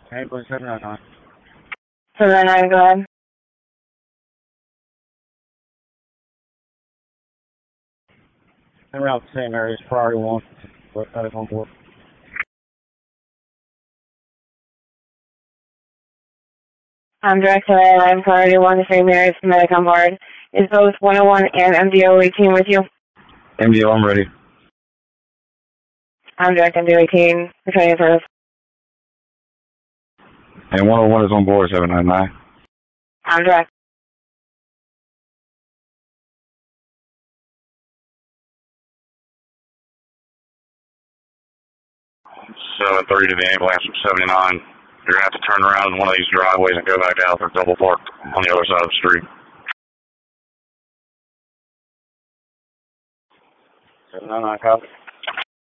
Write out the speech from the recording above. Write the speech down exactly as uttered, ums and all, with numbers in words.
Ambulance seven nine nine. seven nine nine, go ahead. En route to the same area as priority one. West side is on board. I'm direct to I'm priority one, the same area as medic on board. Is both one oh one and M D O eighteen with you? M D O, I'm ready. I'm direct M D O eighteen, returning service. And one oh one is on board, seven nine nine. I'm direct. seven thirty to the ambulance from seventy-nine. You're going to have to turn around in one of these driveways and go back out. They're double parked on the other side of the street. seven nine nine, copy.